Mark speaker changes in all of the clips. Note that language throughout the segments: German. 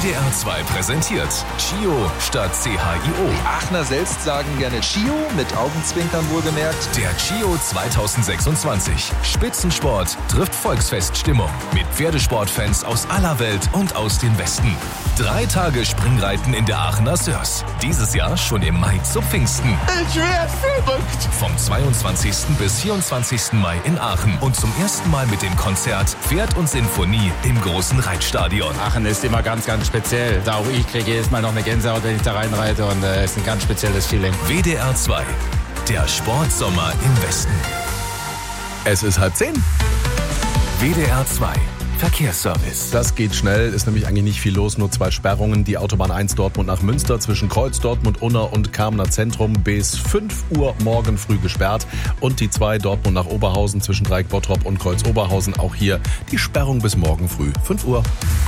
Speaker 1: WDR 2 präsentiert Chio statt CHIO.
Speaker 2: Aachener selbst sagen gerne Chio, mit Augenzwinkern wohlgemerkt.
Speaker 1: Der Chio 2026. Spitzensport trifft Volksfeststimmung. Mit Pferdesportfans aus aller Welt und aus dem Westen. 3 Tage Springreiten in der Aachener Sörs. Dieses Jahr schon im Mai zu Pfingsten.
Speaker 3: Ich werd verrückt!
Speaker 1: Vom 22. bis 24. Mai in Aachen. Und zum ersten Mal mit dem Konzert Pferd und Sinfonie im großen Reitstadion.
Speaker 4: Aachen ist immer ganz, ganz speziell. Da auch ich kriege jedes Mal noch eine Gänsehaut, wenn ich da reinreite. Und es ist ein ganz spezielles Feeling.
Speaker 1: WDR 2. Der Sportsommer im Westen.
Speaker 5: Es ist 9:30.
Speaker 1: WDR 2. Verkehrsservice.
Speaker 5: Das geht schnell, ist nämlich eigentlich nicht viel los, nur 2 Sperrungen. Die Autobahn 1 Dortmund nach Münster zwischen Kreuz, Dortmund, Unna und Kamener Zentrum bis 5 Uhr morgen früh gesperrt. Und die 2 Dortmund nach Oberhausen zwischen Dreieck Bottrop und Kreuz Oberhausen. Auch hier die Sperrung bis morgen früh 5 Uhr.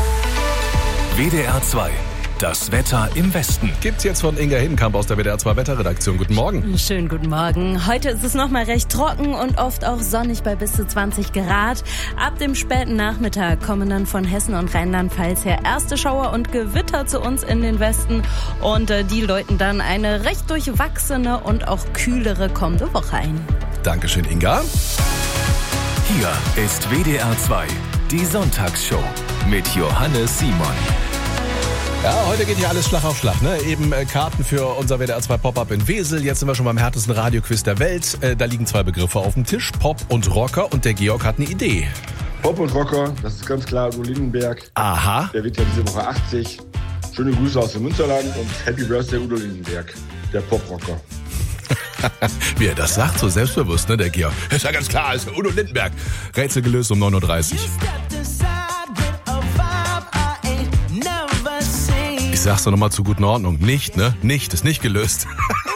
Speaker 1: WDR 2. Das Wetter im Westen.
Speaker 5: Gibt's jetzt von Inga Hinkamp aus der WDR 2 Wetterredaktion. Guten Morgen.
Speaker 6: Schönen guten Morgen. Heute ist es nochmal recht trocken und oft auch sonnig bei bis zu 20 Grad. Ab dem späten Nachmittag kommen dann von Hessen und Rheinland-Pfalz her erste Schauer und Gewitter zu uns in den Westen. Und die läuten dann eine recht durchwachsene und auch kühlere kommende Woche ein.
Speaker 5: Dankeschön, Inga.
Speaker 1: Hier ist WDR 2. Die Sonntagsshow mit Johannes Simon.
Speaker 5: Ja, heute geht hier alles Schlag auf Schlag, ne? Eben Karten für unser WDR 2 Pop-Up in Wesel. Jetzt sind wir schon beim härtesten Radioquiz der Welt. Da liegen 2 Begriffe auf dem Tisch, Pop und Rocker. Und der Georg hat eine Idee.
Speaker 3: Pop und Rocker, das ist ganz klar Udo Lindenberg.
Speaker 5: Aha.
Speaker 3: Der wird ja diese Woche 80. Schöne Grüße aus dem Münsterland und Happy Birthday Udo Lindenberg, der Pop-Rocker.
Speaker 5: Wie er das sagt, so selbstbewusst, ne, der Georg. Ist ja ganz klar, ist Udo Lindenberg. Rätsel gelöst um 9:30 Uhr. Ich sag's doch nochmal zur guten Ordnung. Nicht, ne? Nicht, ist nicht gelöst.